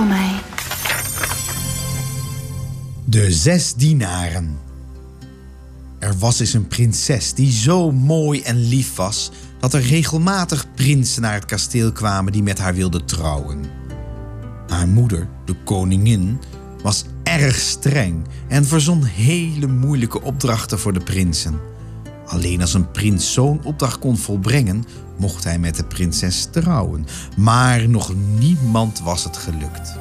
van mij. De 6 dienaren. Er was eens een prinses die zo mooi en lief was dat er regelmatig prinsen naar het kasteel kwamen die met haar wilden trouwen. Haar moeder, de koningin, was erg streng en verzon hele moeilijke opdrachten voor de prinsen. Alleen als een prins zo'n opdracht kon volbrengen, mocht hij met de prinses trouwen. Maar nog niemand was het gelukt.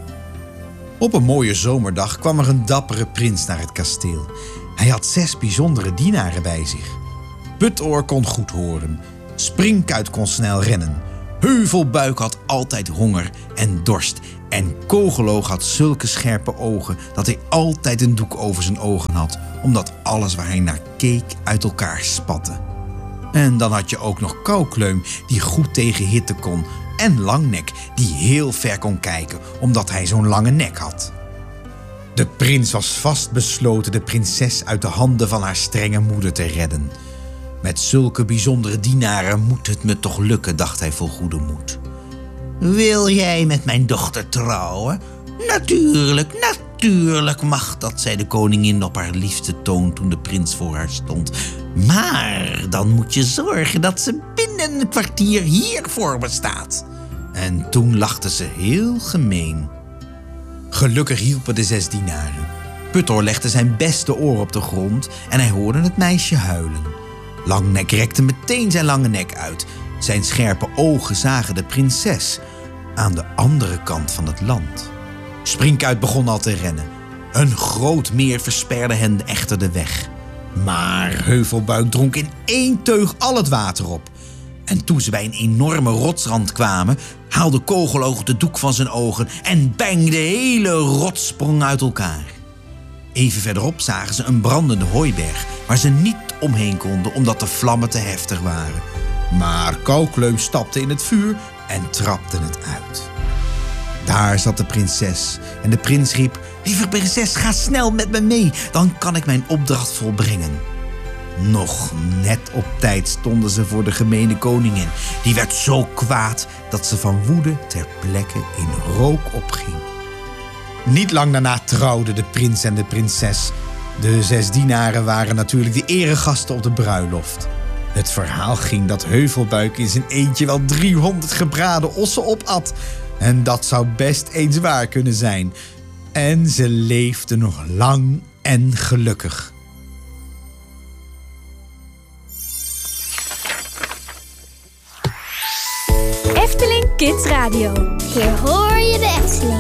Op een mooie zomerdag kwam er een dappere prins naar het kasteel. Hij had 6 bijzondere dienaren bij zich. Putoor kon goed horen. Springkuit kon snel rennen. Heuvelbuik had altijd honger en dorst. En Kogeloog had zulke scherpe ogen dat hij altijd een doek over zijn ogen had, omdat alles waar hij naar keek uit elkaar spatte. En dan had je ook nog Koukleum, die goed tegen hitte kon, en Langnek, die heel ver kon kijken, omdat hij zo'n lange nek had. De prins was vastbesloten de prinses uit de handen van haar strenge moeder te redden. Met zulke bijzondere dienaren moet het me toch lukken, dacht hij vol goede moed. Wil jij met mijn dochter trouwen? Natuurlijk mag dat, zei de koningin op haar liefste toon toen de prins voor haar stond. Maar dan moet je zorgen dat ze binnen een kwartier hier voor me staat. En toen lachte ze heel gemeen. Gelukkig hielpen de 6 dienaren. Putoor legde zijn beste oor op de grond en hij hoorde het meisje huilen. Langnek rekte meteen zijn lange nek uit. Zijn scherpe ogen zagen de prinses aan de andere kant van het land. Springkuit begon al te rennen. Een groot meer versperde hen echter de weg. Maar Heuvelbuik dronk in 1 teug al het water op. En toen ze bij een enorme rotsrand kwamen, haalde Kogeloog de doek van zijn ogen en bang, de hele rots sprong uit elkaar. Even verderop zagen ze een brandende hooiberg waar ze niet omheen konden omdat de vlammen te heftig waren. Maar Koukleum stapte in het vuur en trapte het uit. Daar zat de prinses en de prins riep: lieve prinses, ga snel met me mee, dan kan ik mijn opdracht volbrengen. Nog net op tijd stonden ze voor de gemene koningin. Die werd zo kwaad dat ze van woede ter plekke in rook opging. Niet lang daarna trouwden de prins en de prinses. De 6 dienaren waren natuurlijk de eregasten op de bruiloft. Het verhaal ging dat Heuvelbuik in zijn eentje wel 300 gebraden ossen opat. En dat zou best eens waar kunnen zijn. En ze leefden nog lang en gelukkig. Efteling Kids Radio. Hier hoor je de Efteling.